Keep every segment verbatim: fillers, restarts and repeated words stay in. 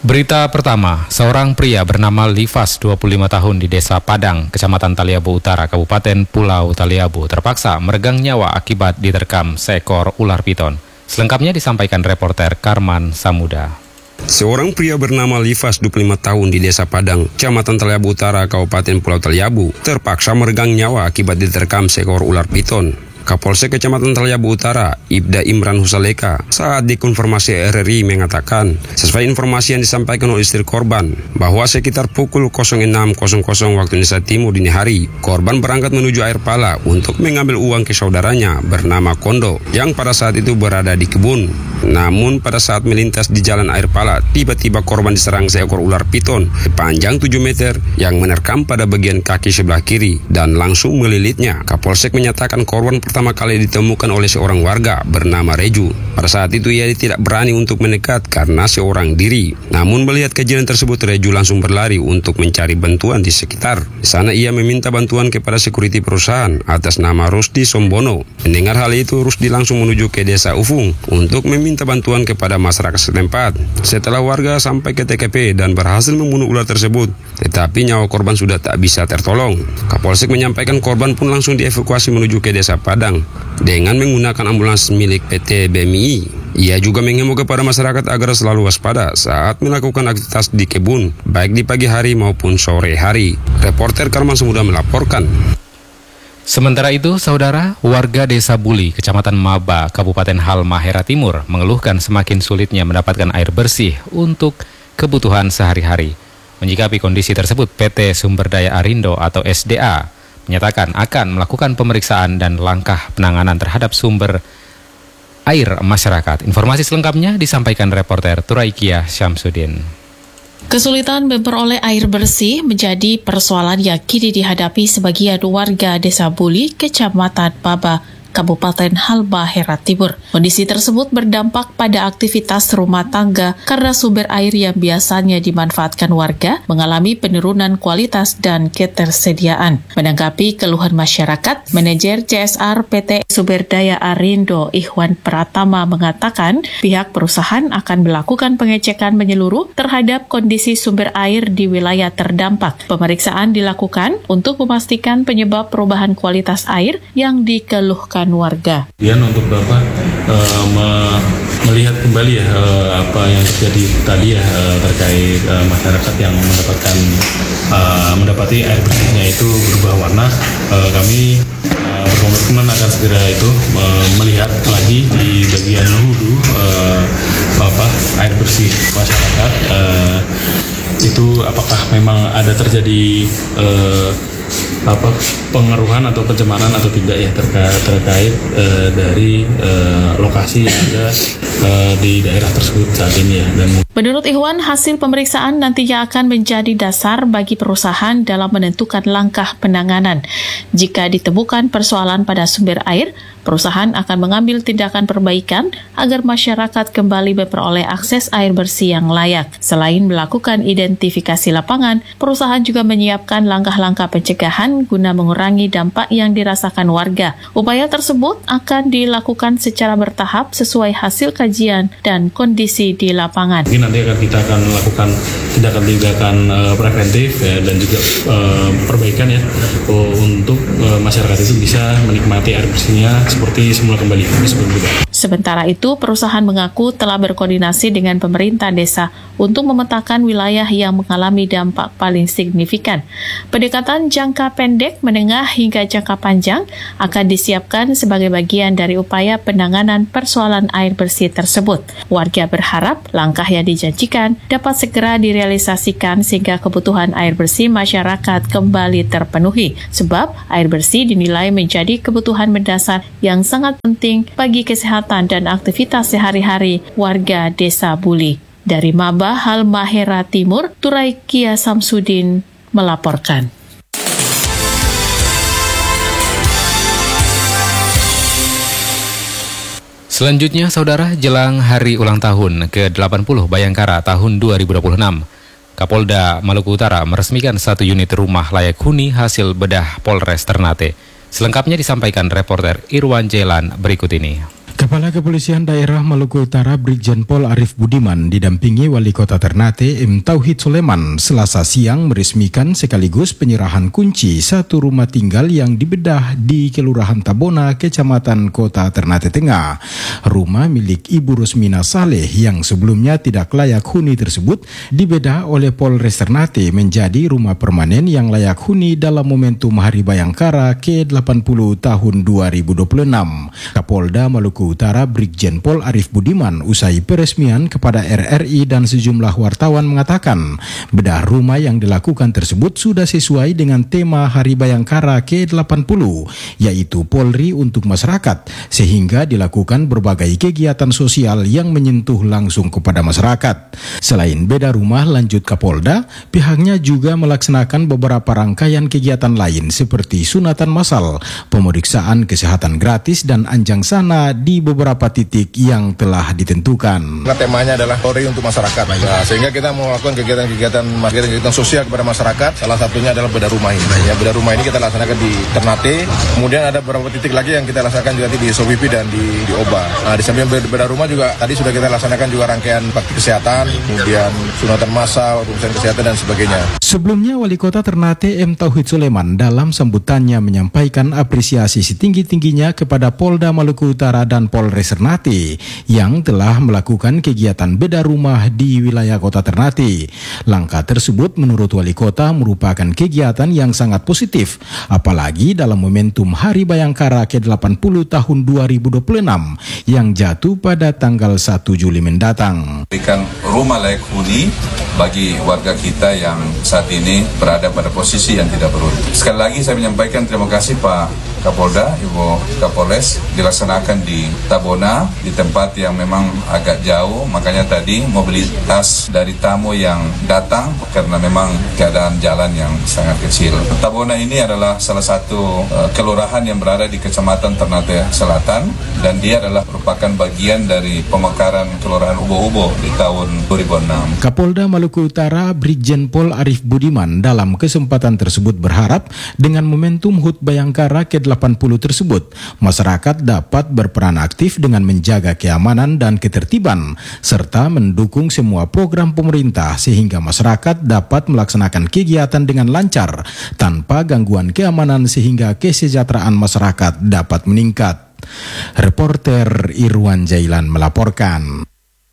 Berita pertama, seorang pria bernama Livas, dua puluh lima tahun di Desa Padang, Kecamatan Taliabu Utara, Kabupaten Pulau Taliabu, terpaksa meregang nyawa akibat diterkam seekor ular piton. Selengkapnya disampaikan reporter Karman Samuda. Seorang pria bernama Livas, dua puluh lima tahun di Desa Padang, Kecamatan Taliabu Utara, Kabupaten Pulau Taliabu, terpaksa meregang nyawa akibat diterkam seekor ular piton. Kapolsek Kecamatan Taliabu Utara, Ibda Imran Husaleka, saat dikonfirmasi R R I mengatakan, sesuai informasi yang disampaikan oleh istri korban, bahwa sekitar pukul enam waktu Indonesia Timur dini hari, korban berangkat menuju Air Pala untuk mengambil uang ke saudaranya bernama Kondo, yang pada saat itu berada di kebun. Namun pada saat melintas di jalan Air Pala, tiba-tiba korban diserang seekor ular piton sepanjang tujuh meter yang menerkam pada bagian kaki sebelah kiri dan langsung melilitnya. Kapolsek menyatakan korban pertama kali ditemukan oleh seorang warga bernama Reju. Pada saat itu ia tidak berani untuk mendekat karena seorang diri. Namun melihat kejadian tersebut, Reju langsung berlari untuk mencari bantuan di sekitar. Di sana ia meminta bantuan kepada security perusahaan atas nama Rusdi Sombono. Mendengar hal itu, Rusdi langsung menuju ke Desa Ufung untuk meminta bantuan kepada masyarakat setempat. Setelah warga sampai ke T K P dan berhasil membunuh ular tersebut, tetapi nyawa korban sudah tak bisa tertolong. Kapolsek menyampaikan korban pun langsung dievakuasi menuju ke Desa Padang dengan menggunakan ambulans milik P T B M I. Ia juga mengimbau kepada masyarakat agar selalu waspada saat melakukan aktivitas di kebun, baik di pagi hari maupun sore hari. Reporter Karman Samuda melaporkan. Sementara itu, saudara, warga Desa Buli, Kecamatan Maba, Kabupaten Halmahera Timur, mengeluhkan semakin sulitnya mendapatkan air bersih untuk kebutuhan sehari-hari. Menyikapi kondisi tersebut, P T Sumber Daya Arindo atau S D A menyatakan akan melakukan pemeriksaan dan langkah penanganan terhadap sumber air masyarakat. Informasi selengkapnya disampaikan reporter Turaikia Syamsuddin. Kesulitan memperoleh air bersih menjadi persoalan yang kini dihadapi sebagian warga Desa Buli, Kecamatan Maba, Kabupaten Halmahera Timur. Kondisi tersebut berdampak pada aktivitas rumah tangga karena sumber air yang biasanya dimanfaatkan warga mengalami penurunan kualitas dan ketersediaan. Menanggapi keluhan masyarakat, manajer C S R P T Sumber Daya Arindo Ikhwan Pratama mengatakan pihak perusahaan akan melakukan pengecekan menyeluruh terhadap kondisi sumber air di wilayah terdampak. Pemeriksaan dilakukan untuk memastikan penyebab perubahan kualitas air yang dikeluhkan warga. Kemudian untuk Bapak uh, me- melihat kembali ya uh, apa yang terjadi tadi ya uh, terkait uh, masyarakat yang mendapatkan uh, mendapati air bersihnya itu berubah warna, uh, kami uh, berkomitmen akan segera itu uh, melihat lagi di bagian hulu uh, apa air bersih masyarakat uh, itu apakah memang ada terjadi uh, apa pengaruhan atau pencemaran atau tidak ya terkait terkait uh, dari uh, lokasi yang ada uh, di daerah tersebut saat ini ya. Dan menurut Ikhwan, hasil pemeriksaan nantinya akan menjadi dasar bagi perusahaan dalam menentukan langkah penanganan. Jika ditemukan persoalan pada sumber air, perusahaan akan mengambil tindakan perbaikan agar masyarakat kembali memperoleh akses air bersih yang layak. Selain melakukan identifikasi lapangan, perusahaan juga menyiapkan langkah-langkah pencegahan guna mengurangi dampak yang dirasakan warga. Upaya tersebut akan dilakukan secara bertahap sesuai hasil kajian dan kondisi di lapangan. Mungkin nanti akan kita akan melakukan tindakan-tindakan uh, preventif ya, dan juga uh, perbaikan ya uh, untuk uh, masyarakat itu bisa menikmati air bersihnya seperti semula kembali. Sementara itu, perusahaan mengaku telah berkoordinasi dengan pemerintah desa untuk memetakan wilayah yang mengalami dampak paling signifikan. Pendekatan jangka pendek, menengah hingga jangka panjang akan disiapkan sebagai bagian dari upaya penanganan persoalan air bersih tersebut. Warga berharap langkah yang dijanjikan dapat segera direalisasikan sehingga kebutuhan air bersih masyarakat kembali terpenuhi. Sebab air bersih dinilai menjadi kebutuhan mendasar yang sangat penting bagi kesehatan dan aktivitas sehari-hari warga Desa Buli. Dari Maba, Halmahera Timur, Turaikia Syamsuddin melaporkan. Selanjutnya, saudara, jelang hari ulang tahun ke delapan puluh Bayangkara tahun dua ribu dua puluh enam, Kapolda Maluku Utara meresmikan satu unit rumah layak huni hasil bedah Polres Ternate. Selengkapnya disampaikan reporter Irwan Jelan berikut ini. Kepala Kepolisian Daerah Maluku Utara Brigjen Pol Arif Budiman didampingi Wali Kota Ternate M. Tauhid Suleman Selasa siang meresmikan sekaligus penyerahan kunci satu rumah tinggal yang dibedah di Kelurahan Tabona, Kecamatan Kota Ternate Tengah. Rumah milik Ibu Rusmina Saleh yang sebelumnya tidak layak huni tersebut dibedah oleh Polres Ternate menjadi rumah permanen yang layak huni dalam momentum Hari Bayangkara ke delapan puluh tahun dua ribu dua puluh enam. Kapolda Maluku Utara Brigjen Pol Arif Budiman usai peresmian kepada R R I dan sejumlah wartawan mengatakan bedah rumah yang dilakukan tersebut sudah sesuai dengan tema Hari Bayangkara ke delapan puluh, yaitu Polri untuk masyarakat, sehingga dilakukan berbagai kegiatan sosial yang menyentuh langsung kepada masyarakat. Selain bedah rumah, lanjut Kapolda, pihaknya juga melaksanakan beberapa rangkaian kegiatan lain seperti sunatan massal, pemeriksaan kesehatan gratis dan anjang sana di beberapa titik yang telah ditentukan. Temanya adalah Polri untuk masyarakat, nah, sehingga kita melakukan kegiatan-kegiatan kegiatan sosial kepada masyarakat. Salah satunya adalah bedah rumah ini. Ya, bedah rumah ini kita laksanakan di Ternate. Kemudian ada beberapa titik lagi yang kita laksanakan juga di S O B P dan di, di Oba. Nah, di samping bedah rumah juga tadi sudah kita laksanakan juga rangkaian bakti kesehatan, kemudian sunatan massal, urusan kesehatan dan sebagainya. Sebelumnya Wali Kota Ternate M. Tauhid Suleman dalam sambutannya menyampaikan apresiasi setinggi-tingginya kepada Polda Maluku Utara dan Polres Ternate yang telah melakukan kegiatan bedah rumah di wilayah Kota Ternate. Langkah tersebut menurut Wali Kota merupakan kegiatan yang sangat positif, apalagi dalam momentum Hari Bayangkara ke delapan puluh tahun dua ribu dua puluh enam yang jatuh pada tanggal satu Juli mendatang. Berikan rumah layak huni bagi warga kita yang saat ini berada pada posisi yang tidak beruntung. Sekali lagi saya menyampaikan terima kasih Pak Kapolda, Ibu Kapolres, dilaksanakan di Tabona, di tempat yang memang agak jauh, makanya tadi mobilitas dari tamu yang datang karena memang keadaan jalan yang sangat kecil. Tabona ini adalah salah satu uh, kelurahan yang berada di Kecamatan Ternate Selatan dan dia adalah merupakan bagian dari pemekaran Kelurahan Ubo-Ubo di tahun dua ribu enam. Kapolda Maluku Utara Brigjen Pol Arif Budiman dalam kesempatan tersebut berharap dengan momentum H U T Bayangkara ke delapan puluh tersebut, masyarakat dapat berperan aktif dengan menjaga keamanan dan ketertiban, serta mendukung semua program pemerintah sehingga masyarakat dapat melaksanakan kegiatan dengan lancar, tanpa gangguan keamanan sehingga kesejahteraan masyarakat dapat meningkat. Reporter Irwan Jailan melaporkan.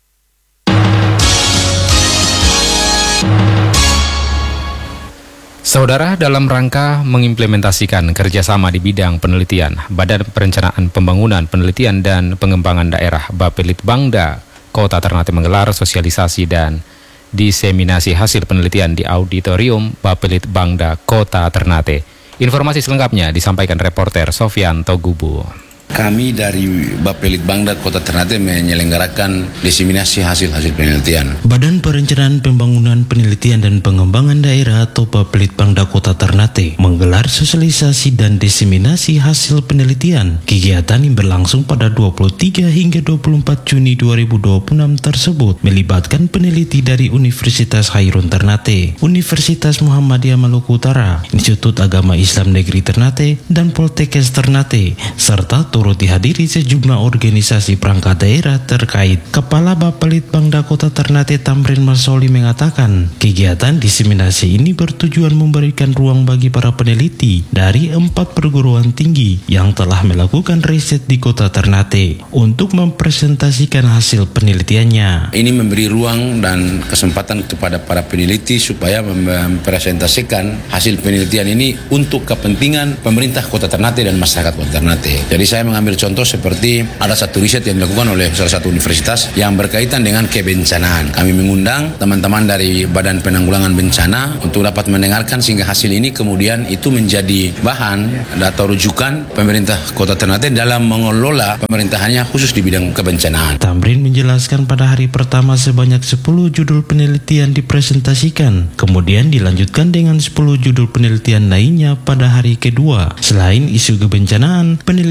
Saudara, dalam rangka mengimplementasikan kerjasama di bidang penelitian, Badan Perencanaan Pembangunan, Penelitian dan Pengembangan Daerah Bapelitbangda Kota Ternate menggelar sosialisasi dan diseminasi hasil penelitian di Auditorium Bapelitbangda Kota Ternate. Informasi selengkapnya disampaikan reporter Sofian Togubu. Kami dari Bapelitbangda Kota Ternate menyelenggarakan diseminasi hasil-hasil penelitian. Badan Perencanaan Pembangunan Penelitian dan Pengembangan Daerah atau Bapelitbangda Kota Ternate menggelar sosialisasi dan diseminasi hasil penelitian. Kegiatan yang berlangsung pada dua puluh tiga hingga dua puluh empat Juni dua ribu dua puluh enam tersebut melibatkan peneliti dari Universitas Hairun Ternate, Universitas Muhammadiyah Maluku Utara, Institut Agama Islam Negeri Ternate, dan Poltekkes Ternate, serta turut dihadiri sejumlah organisasi perangkat daerah terkait. Kepala Bapelitbangda Kota Ternate Tamrin Marsoli mengatakan, kegiatan diseminasi ini bertujuan memberikan ruang bagi para peneliti dari empat perguruan tinggi yang telah melakukan riset di Kota Ternate untuk mempresentasikan hasil penelitiannya. Ini memberi ruang dan kesempatan kepada para peneliti supaya mempresentasikan hasil penelitian ini untuk kepentingan pemerintah Kota Ternate dan masyarakat Kota Ternate. Jadi saya mengambil contoh seperti ada satu riset yang dilakukan oleh salah satu universitas yang berkaitan dengan kebencanaan. Kami mengundang teman-teman dari Badan Penanggulangan Bencana untuk dapat mendengarkan sehingga hasil ini kemudian itu menjadi bahan atau rujukan pemerintah Kota Ternate dalam mengelola pemerintahannya khusus di bidang kebencanaan. Tamrin menjelaskan pada hari pertama sebanyak sepuluh judul penelitian dipresentasikan, kemudian dilanjutkan dengan sepuluh judul penelitian lainnya pada hari kedua. Selain isu kebencanaan, penelitian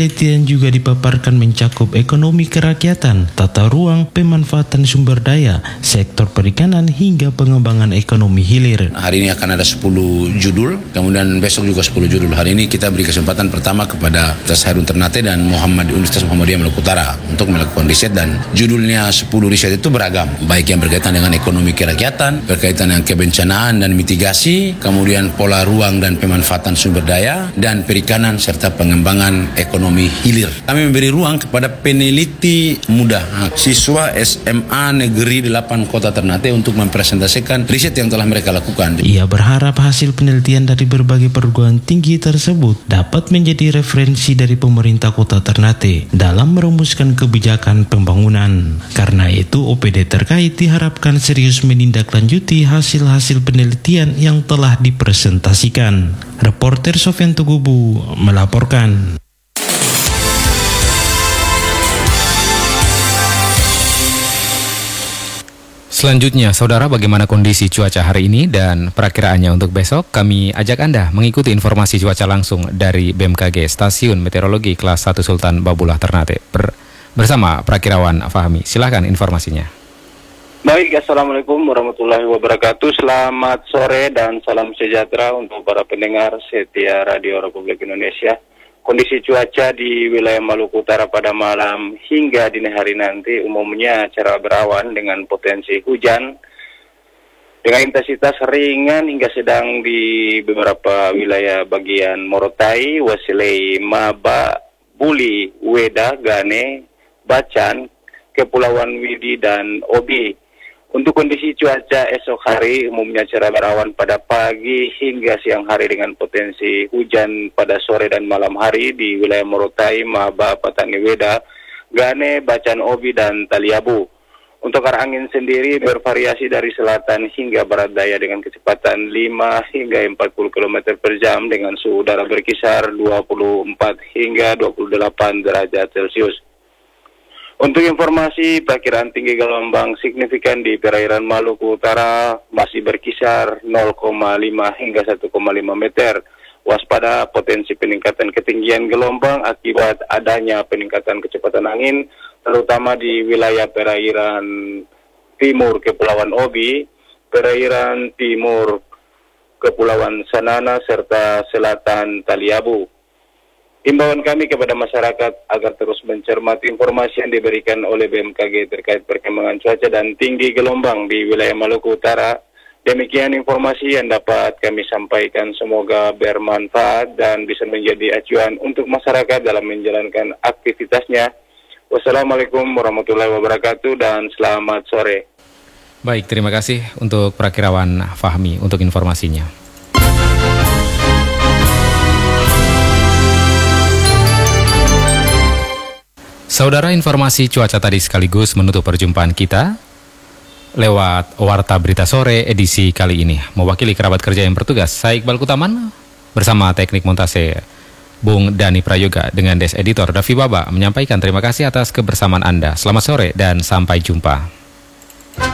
juga dipaparkan mencakup ekonomi kerakyatan, tata ruang, pemanfaatan sumber daya, sektor perikanan hingga pengembangan ekonomi hilir. Hari ini akan ada sepuluh judul, kemudian besok juga sepuluh judul. Hari ini kita beri kesempatan pertama kepada Universitas Hairun Ternate dan Muhammad Universitas Muhammadiyah Maluku Utara untuk melakukan riset, dan judulnya sepuluh riset itu beragam, baik yang berkaitan dengan ekonomi kerakyatan, berkaitan dengan kebencanaan dan mitigasi, kemudian pola ruang dan pemanfaatan sumber daya, dan perikanan serta pengembangan ekonomi hilir. Kami memberi ruang kepada peneliti muda, siswa S M A Negeri delapan Kota Ternate untuk mempresentasikan riset yang telah mereka lakukan. Ia berharap hasil penelitian dari berbagai perguruan tinggi tersebut dapat menjadi referensi dari pemerintah Kota Ternate dalam merumuskan kebijakan pembangunan. Karena itu, O P D terkait diharapkan serius menindaklanjuti hasil-hasil penelitian yang telah dipresentasikan. Reporter Sofyan Tugubu melaporkan. Selanjutnya, saudara, bagaimana kondisi cuaca hari ini dan perakiraannya untuk besok? Kami ajak Anda mengikuti informasi cuaca langsung dari B M K G Stasiun Meteorologi Kelas satu Sultan Babullah Ternate Ber bersama Prakirawan Fahmi. Silakan informasinya. Baik, Assalamualaikum warahmatullahi wabarakatuh. Selamat sore dan salam sejahtera untuk para pendengar setia Radio Republik Indonesia. Kondisi cuaca di wilayah Maluku Utara pada malam hingga dini hari nanti umumnya cerah berawan dengan potensi hujan dengan intensitas ringan hingga sedang di beberapa wilayah bagian Morotai, Wasilei, Maba, Buli, Weda, Gane, Bacan, Kepulauan Widi, dan Obi. Untuk kondisi cuaca esok hari umumnya cerah berawan pada pagi hingga siang hari dengan potensi hujan pada sore dan malam hari di wilayah Morotai, Maba, Patani Weda, Gane, Bacan, Obi, dan Taliabu. Untuk arah angin sendiri bervariasi dari selatan hingga barat daya dengan kecepatan lima hingga empat puluh kilometer per jam dengan suhu udara berkisar dua puluh empat hingga dua puluh delapan derajat Celcius. Untuk informasi, perkiraan tinggi gelombang signifikan di perairan Maluku Utara masih berkisar nol koma lima hingga satu koma lima meter. Waspada potensi peningkatan ketinggian gelombang akibat adanya peningkatan kecepatan angin, terutama di wilayah perairan timur Kepulauan Obi, perairan timur Kepulauan Sanana, serta selatan Taliabu. Himbauan kami kepada masyarakat agar terus mencermati informasi yang diberikan oleh B M K G terkait perkembangan cuaca dan tinggi gelombang di wilayah Maluku Utara. Demikian informasi yang dapat kami sampaikan, semoga bermanfaat dan bisa menjadi acuan untuk masyarakat dalam menjalankan aktivitasnya. Wassalamualaikum warahmatullahi wabarakatuh dan selamat sore. Baik, terima kasih untuk Prakirawan Fahmi untuk informasinya. Saudara, informasi cuaca tadi sekaligus menutup perjumpaan kita lewat Warta Berita Sore edisi kali ini. Mewakili kerabat kerja yang bertugas, saya Iqbal Kutaman bersama teknik montase Bung Dani Prayoga dengan Des Editor Davi Baba menyampaikan terima kasih atas kebersamaan Anda. Selamat sore dan sampai jumpa.